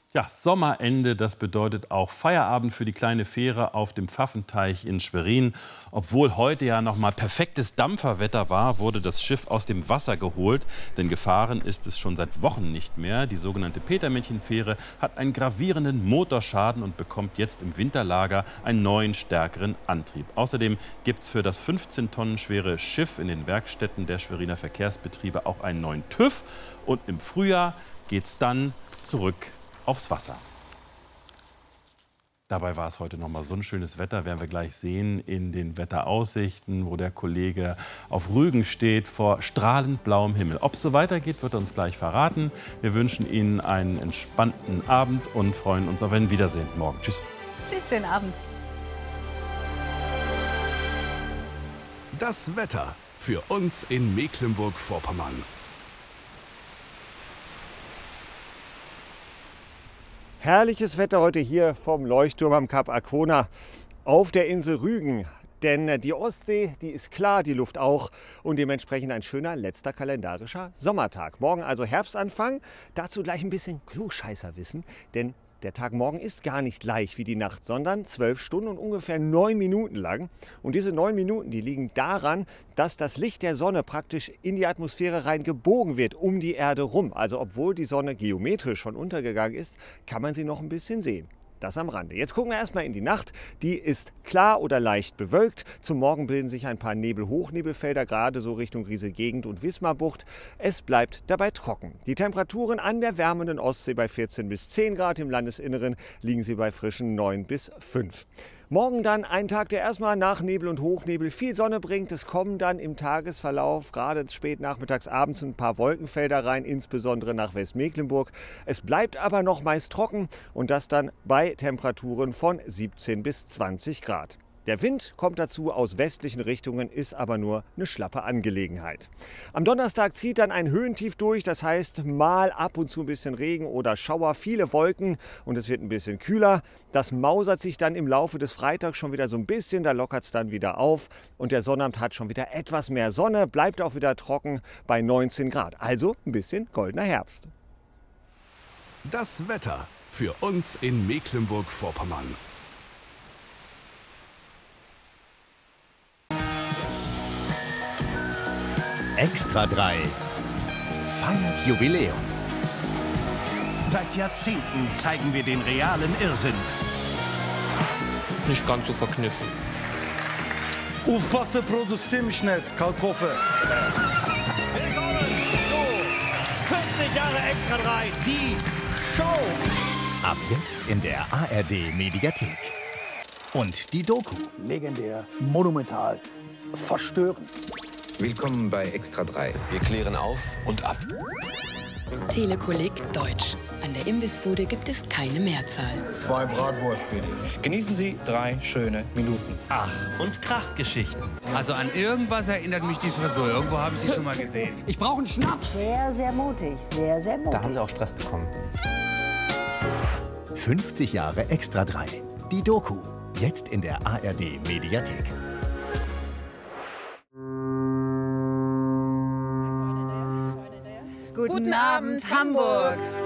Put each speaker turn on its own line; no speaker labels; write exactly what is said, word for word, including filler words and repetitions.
Ja, Sommerende, das bedeutet auch Feierabend für die kleine Fähre auf dem Pfaffenteich in Schwerin. Obwohl heute ja noch mal perfektes Dampferwetter war, wurde das Schiff aus dem Wasser geholt. Denn gefahren ist es schon seit Wochen nicht mehr. Die sogenannte Petermännchen-Fähre hat einen gravierenden Motorschaden und bekommt jetzt im Winterlager einen neuen, stärkeren Antrieb. Außerdem gibt es für das fünfzehn Tonnen schwere Schiff in den Werkstätten der Schweriner Verkehrsbetriebe auch einen neuen TÜV. Und im Frühjahr geht es dann zurück aufs Wasser. Dabei war es heute noch mal so ein schönes Wetter, werden wir gleich sehen in den Wetteraussichten, wo der Kollege auf Rügen steht vor strahlend blauem Himmel. Ob es so weitergeht, wird er uns gleich verraten. Wir wünschen Ihnen einen entspannten Abend und freuen uns auf ein Wiedersehen morgen. Tschüss.
Tschüss, schönen Abend.
Das Wetter für uns in Mecklenburg-Vorpommern.
Herrliches Wetter heute hier vom Leuchtturm am Kap Arkona auf der Insel Rügen. Denn die Ostsee, die ist klar, die Luft auch und dementsprechend ein schöner letzter kalendarischer Sommertag. Morgen also Herbstanfang, dazu gleich ein bisschen Klugscheißerwissen, denn der Tag morgen ist gar nicht gleich wie die Nacht, sondern zwölf Stunden und ungefähr neun Minuten lang. Und diese neun Minuten, die liegen daran, dass das Licht der Sonne praktisch in die Atmosphäre rein gebogen wird, um die Erde rum. Also obwohl die Sonne geometrisch schon untergegangen ist, kann man sie noch ein bisschen sehen. Das am Rande. Jetzt gucken wir erstmal in die Nacht. Die ist klar oder leicht bewölkt. Zum Morgen bilden sich ein paar Nebel-Hochnebelfelder, gerade so Richtung Riese-Gegend und Wismarbucht. Es bleibt dabei trocken. Die Temperaturen an der wärmenden Ostsee bei vierzehn bis zehn Grad, im Landesinneren liegen sie bei frischen neun bis fünf. Morgen dann ein Tag, der erstmal nach Nebel und Hochnebel viel Sonne bringt. Es kommen dann im Tagesverlauf, gerade spät nachmittags, abends, ein paar Wolkenfelder rein, insbesondere nach Westmecklenburg. Es bleibt aber noch meist trocken und das dann bei Temperaturen von siebzehn bis zwanzig Grad. Der Wind kommt dazu aus westlichen Richtungen, ist aber nur eine schlappe Angelegenheit. Am Donnerstag zieht dann ein Höhentief durch, das heißt mal ab und zu ein bisschen Regen oder Schauer, viele Wolken und es wird ein bisschen kühler. Das mausert sich dann im Laufe des Freitags schon wieder so ein bisschen, da lockert es dann wieder auf und der Sonnabend hat schon wieder etwas mehr Sonne, bleibt auch wieder trocken bei neunzehn Grad. Also ein bisschen goldener Herbst.
Das Wetter für uns in Mecklenburg-Vorpommern.
Extra drei feiert Jubiläum.
Seit Jahrzehnten zeigen wir den realen Irrsinn.
Nicht ganz so verkniffen.
Aufpassen, produzieren mich nicht, Kalkofe.
Willkommen zu fünfzig Jahre Extra drei, die Show.
Ab jetzt in der A R D-Mediathek. Und die Doku.
Legendär, monumental, verstörend.
Willkommen bei Extra drei.
Wir klären auf und ab.
Telekolleg Deutsch. An der Imbissbude gibt es keine Mehrzahl.
Zwei Bratwurst, bitte.
Genießen Sie drei schöne Minuten.
Ach, und Krachgeschichten.
Also an irgendwas erinnert mich die Frisur. Irgendwo habe ich die schon mal gesehen.
Ich brauche einen Schnaps.
Sehr, sehr mutig. Sehr, sehr mutig.
Da haben Sie auch Stress bekommen.
fünfzig Jahre Extra drei. Die Doku. Jetzt in der A R D-Mediathek.
Guten Abend, Hamburg!